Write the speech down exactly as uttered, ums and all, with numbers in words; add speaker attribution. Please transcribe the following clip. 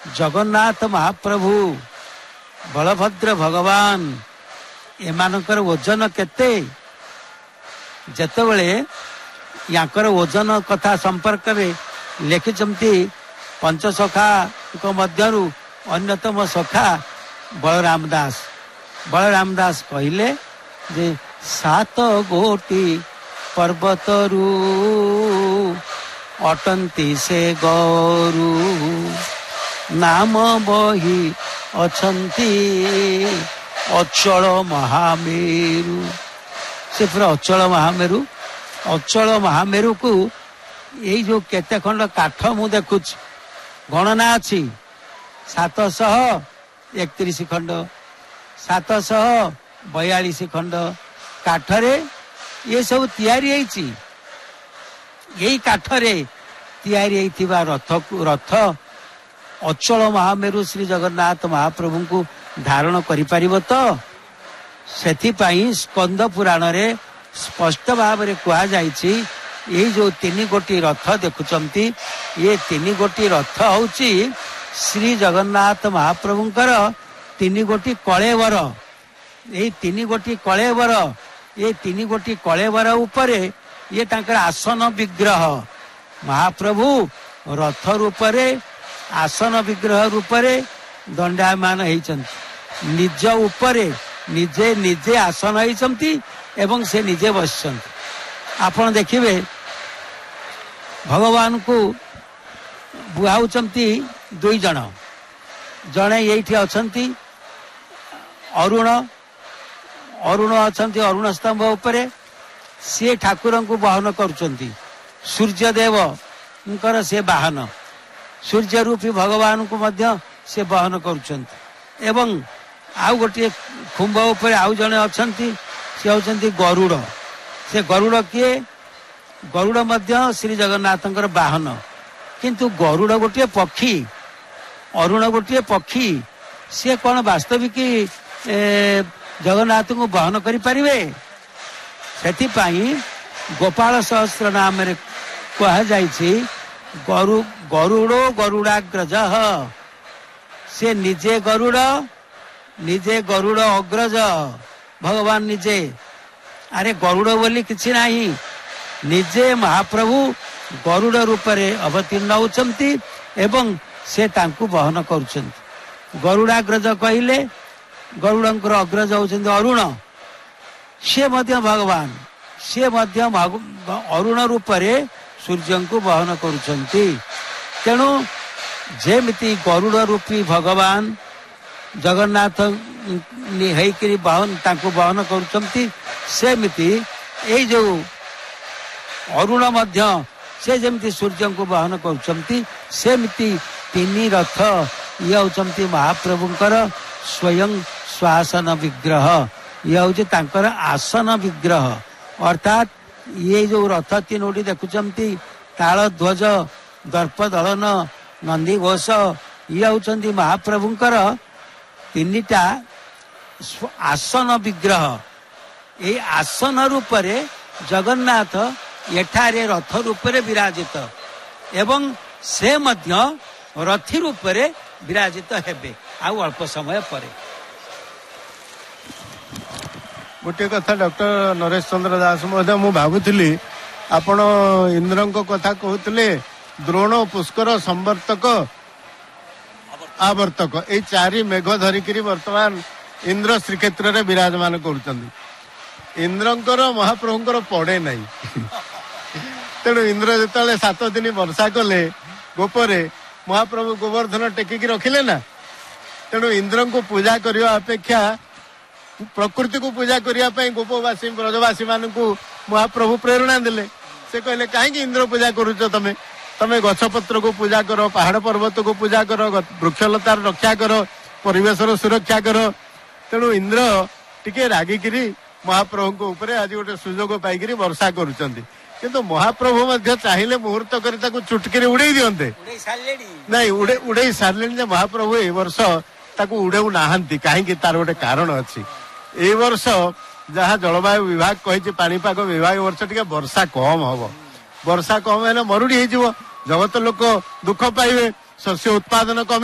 Speaker 1: जगन्नाथ महाप्रभु बलभद्र भगवान एमानकर ओजन केते जेतेबेले याकर ओजन कथा संपर्क में लिखिचंती पंचसखा मध्यरु अन्यतम सखा बलराम दास बलराम दास कहले जे सात गोटी पर्वतरु अटंती से गौरु नाम बही अछंती अचल महामेरु से पूरा अचल महामेरु अचल महामेरु को यही जो केते खंड काठ मु देखु गणना अच्छी सात सौ एकतीस खंड सात सौ बयालीस खंड काठरे ये सब तैयारी होईची यही काठरे तैयारी होइथिबा रथ रथ अचल महामेरु श्री जगन्नाथ महाप्रभु को धारण करि परिबो तो सेथि पई स्कंद पुराण रे स्पष्ट भाव रे कहा जाईची ये जो तीन गोटी रथ देखुचंती ये तीन गोटी रथ होची श्री जगन्नाथ महाप्रभुंकर तीन गोटी कलेवर ये तीन गोटी कलेवर ये तीन गोटी कलेवर उपरे ये तांकर आसन विग्रह महाप्रभु रथ रूपरे आसन विग्रह रूपरे दंडायमान होइचंती निज उपरे निजे निजे आसन होइचंती एवं से निजे बसचंती आपण देखिबे भगवान को बुहाउचंती दुई जण जणे एठी अछंती अरुण अरुण अछंती अरुण स्तंभ उपरे से ठाकुर को वाहन करुचंती सूर्यदेव उनकर से वाहन सूर्य रूपी भगवान को मध्य से वाहन करुचंती एवं आउ गोटे खुंब उपरे आउ जणे अछंती से होचंती गरुड़ से गरुड़ किए गरुड़ मध्य श्री जगन्नाथंकर वाहन किंतु गरुड़ गोटे पक्षी अरुण गोटे पक्षी से कौन वास्तविक जगन्नाथ को वाहन करि परिबे सेति पाई गोपाल सहस्र नाम रे कहा जाइछि गरु गरुड़ो गरुड़ाग्रज से निजे गरुड़ निजे गरुड़ अग्रज भगवान निजे अरे गरुड़ बोली किछि नाही निजे महाप्रभु गरुड़ रूप रे अवतीर्ण होचंती एवं से तांकु वहन करुचंती गरुड़ाग्रज कहिले गरुड़ंकर अग्रज होचंती अरुण से मध्य भगवान से मध्य अरुण रूप रे सूर्य को वहन करुचंती तेणु जेमिति गरुड़ रूपी भगवान जगन्नाथ हेकरी वहन तांकु वहन करुचंती सेमिति ए जो अरुण मध्य से जमिति सूर्य को वहन करुचंती सेमिति तीन रथ ये होचंती महाप्रभुंकर स्वयं स्वासन विग्रह ये होचे तांकर आसन विग्रह अर्थात ये जो रथ तीनोटी देखुचंती ताल ध्वज दर्प दलन नंदी घोष ये होचंती महाप्रभुंकर तीनटा आसन विग्रह ये आसन रूपरे जगन्नाथ एठारे रथ रूपरे विराजित एवं से मध्य रथी रूपरे विराजित हेबे आउ अल्प समय परे
Speaker 2: गोटे कथा डॉक्टर नरेश चंद्र दास महोदय मु भाबुथिली आपण इंद्रंक कथा कहूतिले द्रोण पुष्कर संवर्तक आवर्तक ए चारि मेघ धरिकरी वर्तमान इंद्र श्रीक्षेत्र रे विराजमान करुचंदी इंद्रंकर महाप्रभुंकर पड़े नहीं तेणु इंद्र जेतले सात दिन वर्षा कले गोपरे महाप्रभु गोवर्धन टेकिकी रखिले ना तेणु इंद्र को पूजा करने अपेक्षा प्रकृति को पूजा करने गोपवासी ब्रजवासी मान महाप्रभु प्रेरणा देले से कहले कहीं इंद्र पूजा करुच तमे तमे गछपत्र को पूजा कर पहाड़ पर्वत को पूजा कर वृक्षलतार रक्षा कर परिवेशर सुरक्षा कर तेणु इंद्र टिके रागिकी महाप्रभु ऊपर आज गोटे सुजोग पाइक वर्षा करुचंदी किंतु महाप्रभु मध्य चाहिए मुहूर्त कर चुटकी उड़े दिंते नहीं उड़े उड़े सारे महाप्रभु ए वर्ष ताकू उड़ाऊ नाहांती कहीं तार गोटे कारण अच्छी ए वर्ष जहाँ जलवायु विभाग कही पानीपाग विभाग वर्ष टे वर्षा कम हम वर्षा कम है मरुड़ी हो जगत लोक दुख पाइबे शस्य उत्पादन कम